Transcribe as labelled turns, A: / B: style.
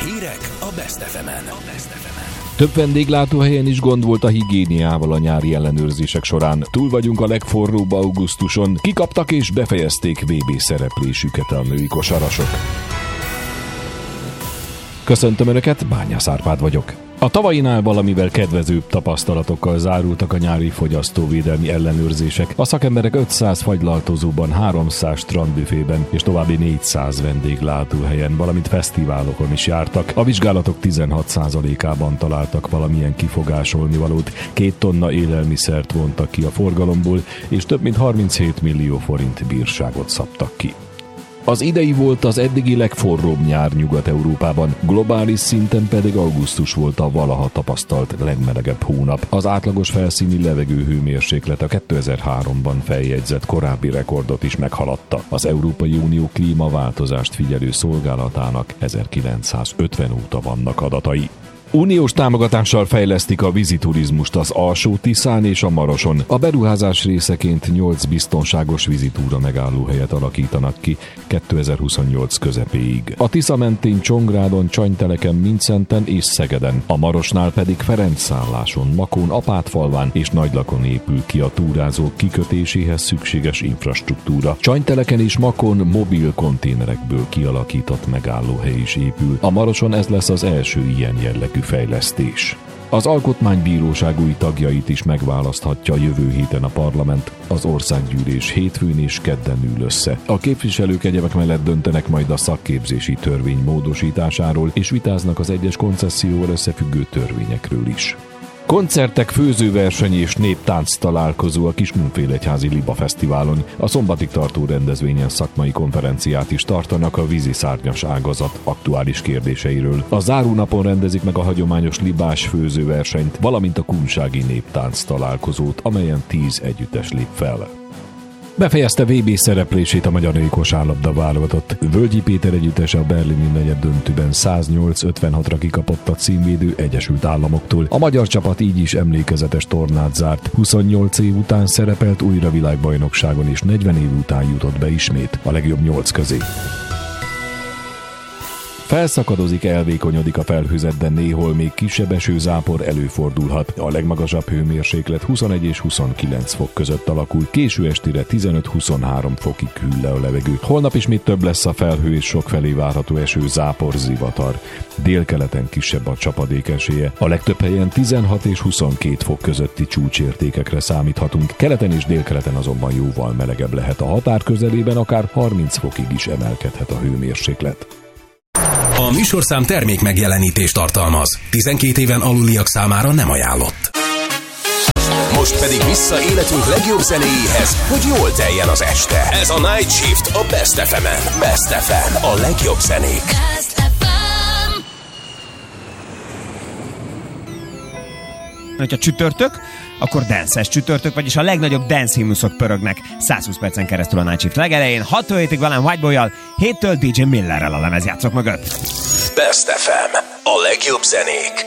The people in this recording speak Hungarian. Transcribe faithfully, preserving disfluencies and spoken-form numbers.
A: Hírek a Best ef emen.
B: Több vendéglátóhelyen is gond volt a higiéniával a nyári ellenőrzések során. Túl vagyunk a legforróbb augusztuson. Kikaptak és befejezték vé bé szereplésüket a női kosarasok. Köszöntöm Önöket, Bányász Árpád vagyok. A tavainál valamivel kedvezőbb tapasztalatokkal zárultak a nyári fogyasztóvédelmi ellenőrzések. A szakemberek ötszáz fagylaltozóban, háromszáz strandbüfében és további négyszáz vendéglátóhelyen, valamint fesztiválokon is jártak. A vizsgálatok tizenhat százalékában találtak valamilyen kifogásolnivalót, két tonna élelmiszert vontak ki a forgalomból, és több mint harminchét millió forint bírságot szabtak ki. Az idei volt az eddigi legforróbb nyár Nyugat-Európában, globális szinten pedig augusztus volt a valaha tapasztalt legmelegebb hónap. Az átlagos felszíni levegőhőmérséklet a kétezer-háromban feljegyzett korábbi rekordot is meghaladta. Az Európai Unió klímaváltozást figyelő szolgálatának ezerkilencszázötven óta vannak adatai. Uniós támogatással fejlesztik a víziturizmust az Alsó-Tiszán és a Maroson. A beruházás részeként nyolc biztonságos vízitúra megállóhelyet alakítanak ki kétezer-huszonnyolc közepéig. A Tisza mentén Csongrádon, Csanyteleken, Mindszenten és Szegeden, a Marosnál pedig Ferencszálláson, Makón, Apátfalván és Nagylakon épül ki a túrázók kikötéséhez szükséges infrastruktúra. Csanyteleken és Makón mobil konténerekből kialakított megállóhely is épül. A Maroson ez lesz az első ilyen jellegű fejlesztés. Az Alkotmánybíróság új tagjait is megválaszthatja jövő héten a parlament. Az országgyűlés hétfőn és kedden ül össze. A képviselők egyebek mellett döntenek majd a szakképzési törvény módosításáról, és vitáznak az egyes koncesszióval összefüggő törvényekről is. Koncertek, főzőverseny és néptánc találkozó a Kiskunfélegyházi Liba Fesztiválon. A szombatig tartó rendezvényen szakmai konferenciát is tartanak a víziszárnyas ágazat aktuális kérdéseiről. A zárónapon rendezik meg a hagyományos libás főzőversenyt, valamint a kunsági néptánc találkozót, amelyen tíz együttes lép fel. Befejezte vé bé szereplését a magyar női kosárlabda válogatott. Völgyi Péter együttese a berlini negyeddöntőben száznyolc ötvenhatra kikapott a címvédő Egyesült Államoktól. A magyar csapat így is emlékezetes tornát zárt. huszonnyolc év után szerepelt újra világbajnokságon, és negyven év után jutott be ismét a legjobb nyolc közé. Felszakadozik, elvékonyodik a felhőzet, de néhol még kisebb esőzápor előfordulhat. A legmagasabb hőmérséklet huszonegy és huszonkilenc fok között alakul, késő estére tizenöt-huszonhárom fokig hűl le a levegő. Holnap ismét több lesz a felhő, és sokfelé várható eső, zápor, zivatar. Délkeleten kisebb a csapadék esélye. A legtöbb helyen tizenhat és huszonkét fok közötti csúcsértékekre számíthatunk. Keleten és délkeleten azonban jóval melegebb lehet, a határ közelében akár harminc fokig is emelkedhet a hőmérséklet.
A: A műsorszám termék megjelenítést tartalmaz. tizenkét éven aluliak számára nem ajánlott. Most pedig vissza életünk legjobb zenéjéhez, hogy jól teljen az este. Ez a Night Shift a Best ef emen. Best ef em, a legjobb zenék.
C: Hogyha csütörtök, akkor dance-es csütörtök, vagyis a legnagyobb dance himnuszok pörögnek százhúsz percen keresztül a Night Shift legelején, hattól hétig velem Whiteboy-jal, héttől dé dzsé Millerrel a lemezjátszók mögött.
A: Best ef em, a legjobb zenék.